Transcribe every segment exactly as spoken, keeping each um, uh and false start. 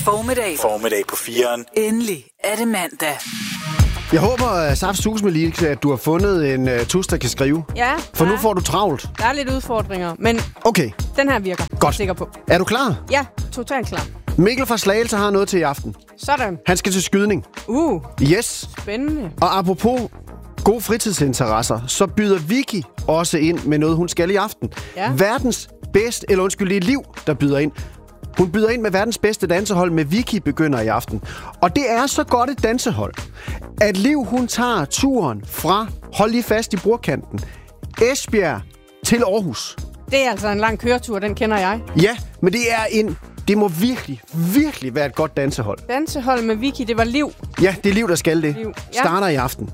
formiddag. Formiddag på firen. Endelig er det mandag. Jeg håber, uh, Saft Sus med lige, at du har fundet en uh, tus, der kan skrive. Ja. For ja. nu får du travlt. Der er lidt udfordringer, men okay. Den her virker. Godt. Jeg er sikker på. Er du klar? Ja, totalt klar. Mikkel fra Slagelse har noget til i aften. Sådan. Han skal til skydning. Uh. Yes. Spændende. Og apropos gode fritidsinteresser, så byder Vicky også ind med noget, hun skal i aften. Ja. Verdens bedste, eller undskyld, det er Liv, der byder ind. Hun byder ind med verdens bedste dansehold med Vicky begynder i aften. Og det er så godt et dansehold, at Liv, hun tager turen fra, hold lige fast i bordkanten, Esbjerg til Aarhus. Det er altså en lang køretur, den kender jeg. Ja, men det er en... Det må virkelig, virkelig være et godt dansehold. Dansehold med Vicky, det var Liv. Ja, det er Liv, der skal det. Liv. Ja. Starter i aften.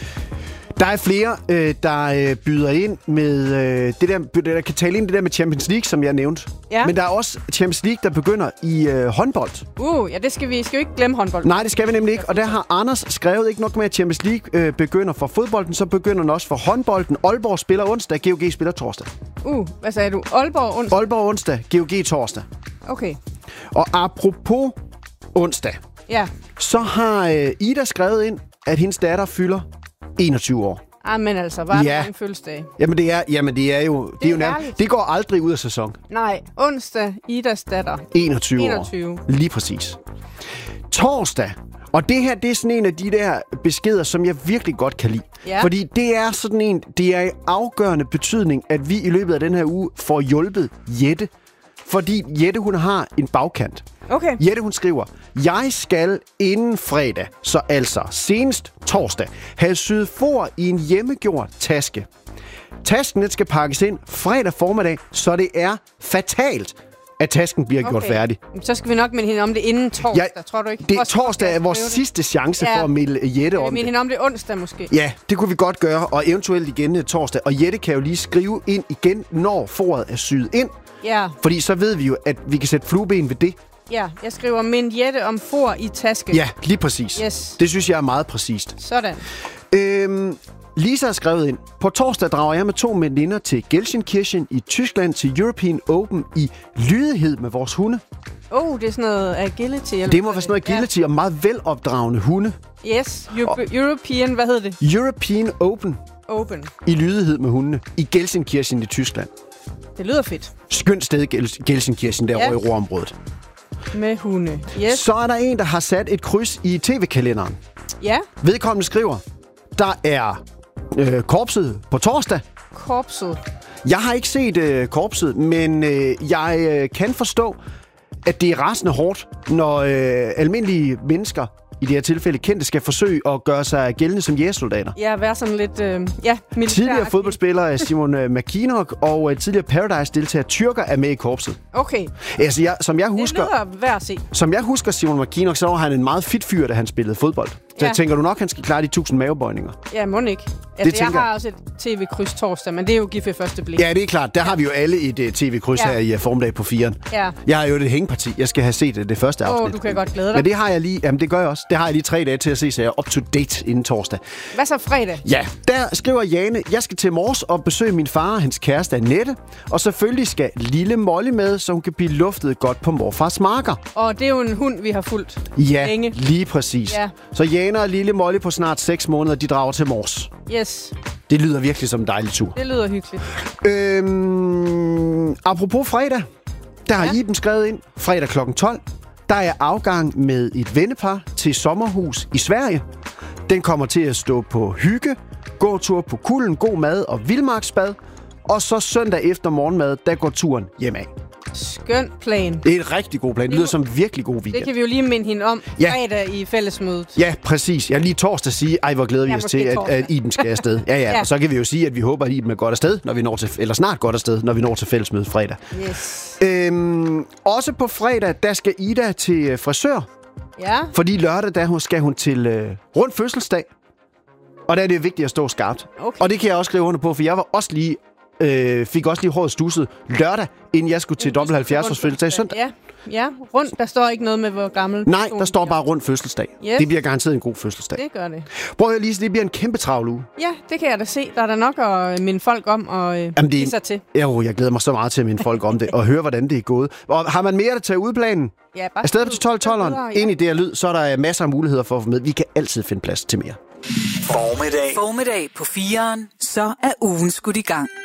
Der er flere, øh, der øh, byder ind med øh, det der, der kan tale ind det der med Champions League, som jeg nævnte. Ja. Men der er også Champions League, der begynder i øh, håndbold. Uh, ja, det skal vi skal jo ikke glemme håndbold. Nej, det skal vi nemlig ikke. Og der har Anders skrevet ikke nok med, at Champions League øh, begynder for fodbolden, så begynder den også for håndbolden. Aalborg spiller onsdag, G O G spiller torsdag. Uh, hvad sagde du? Aalborg onsdag? Aalborg onsdag, G O G torsdag. Okay. Og apropos onsdag, ja. så har øh, Ida skrevet ind, at hendes datter fylder enogtyve år. Ah, men altså, var ja. det mange fødselsdage? Jamen det er, jamen det er jo, det, det er jo nærmest, herligt. det går aldrig ud af sæson. Nej, onsdag, Idas datter. enogtyve, enogtyve år. Lige præcis. Torsdag. Og det her, det er sådan en af de der beskeder, som jeg virkelig godt kan lide. Ja. Fordi det er sådan en, det er i afgørende betydning, at vi i løbet af den her uge får hjulpet Jette. Fordi Jette, hun har en bagkant. Okay. Jette, hun skriver, jeg skal inden fredag, så altså senest torsdag, have syet for i en hjemmegjort taske. Tasken, den skal pakkes ind fredag formiddag, så det er fatalt, at tasken bliver okay. gjort færdig. Så skal vi nok minde hende om det inden torsdag, ja, tror du ikke? Det, torsdag er vores sidste chance ja. for at melde Jette om det. Minde hende om det onsdag måske? Ja, det kunne vi godt gøre, og eventuelt igen torsdag. Og Jette kan jo lige skrive ind igen, når foret er syet ind. Ja. Fordi så ved vi jo, at vi kan sætte flueben ved det. Ja, jeg skriver mind Jette om for i taske. Ja, lige præcis. Yes. Det synes jeg er meget præcist. Sådan. Øhm, Lisa har skrevet ind. På torsdag drager jeg med to veninder til Gelsenkirchen i Tyskland til European Open i lydighed med vores hunde. Oh, det er sådan noget agility. Eller det må være sådan noget agility ja. og meget velopdragende hunde. Yes, Euro- European, hvad hedder det? European Open. Open. I lydighed med hundene i Gelsenkirchen i Tyskland. Det lyder fedt. Skønt sted, Gelsenkirchen, derovre ja. i Ruhrområdet. Med hunde. Yes. Så er der en, der har sat et kryds i tv-kalenderen. Ja. Vedkommende skriver, der er øh, korpset på torsdag. Korpset. Jeg har ikke set øh, korpset, men øh, jeg øh, kan forstå, at det er rasende hårdt, når øh, almindelige mennesker, i det her tilfælde kendte, skal forsøge at gøre sig gældende som jægersoldater. Ja, være sådan lidt, øh, ja, militær. Tidligere fodboldspiller Simon øh, McKinnock og øh, tidligere Paradise-deltager Tyrker er med i korpset. Okay. Altså, jeg, som jeg husker, det lyder værd at se. Som jeg husker Simon McKinnock, så var han en meget fit fyr, da han spillede fodbold. Så ja. tænker du nok, han skal klare de tusind mavebøjninger? Ja, må ikke. Altså, jeg har også et tv-kryds torsdag, men det er jo gift ved første blik. Ja, det er klart. Der ja. har vi jo alle et uh, tv-kryds ja. her i uh, formiddag på firen. Ja. Jeg har jo et hængeparti. Jeg skal have set uh, det første afsnit. Åh, du kan godt glæde dig. Men det har jeg lige. Jamen, det gør jeg også. Det har jeg lige tre dage til at se, så jeg er up to date inden torsdag. Hvad så fredag? Ja, der skriver Jane, jeg skal til Mors og besøge min far og hans kæreste Annette. Og selvfølgelig skal lille Molly med, så hun kan blive luftet godt på morfars marker. Og det er jo en hund, vi har fulgt ja, længe. lige præcis. Ja. Så Jane og lille Molly på snart seks måneder, de drager til Mors. Yes. Det lyder virkelig som en dejlig tur. Det lyder hyggeligt. Øhm, apropos fredag, der har ja. Iben skrevet ind. Fredag klokken tolv, der er afgang med et vennepar til sommerhus i Sverige. Den kommer til at stå på hygge, gåtur på kulden, god mad og vildmarksbad. Og så søndag efter morgenmad, der går turen hjem af. Skøn plan. Det er en rigtig god plan. Det lyder som en virkelig god weekend. Det kan vi jo lige minde hende om ja. fredag i fællesmødet. Ja, præcis. Jeg lige torsdag sige, ej, hvor glæder vi ja, os til, at, at Iben skal afsted. Ja, ja, ja. Og så kan vi jo sige, at vi håber, at Iben er godt afsted, når vi når til, eller snart godt afsted, når vi når til fællesmødet fredag. Yes. Øhm, også på fredag, der skal Ida til frisør. Ja. Fordi lørdag, der skal hun til øh, rund fødselsdag. Og der er det vigtigt at stå skarpt. Okay. Og det kan jeg også skrive under på, for jeg var også lige øh, fik også lige håret stusset lørdag, inden jeg skulle til Jamen, dobbelt halvfjerds års fødselsdag søndag. Ja, ja, rundt. Der står ikke noget med, hvor gammel... Nej, der står bare rundt fødselsdag. Yes. Det bliver garanteret en god fødselsdag. Det gør det. Prøv at høre, Lise, det bliver en kæmpe travl uge. Ja, det kan jeg da se. Der er der nok at minde folk om og øh, Jamen, det er... sig til. Jo, jeg glæder mig så meget til at minde folk om det, og høre, hvordan det er gået. Og har man mere at tage udplanen? Ja, bare Afsted til tolv tolveren. Ja. Ind i det her lyd, så er der masser af muligheder for at få med. Vi kan altid finde plads til mere. Formiddag. Formiddag på fireren. Så er ugen skudt i gang.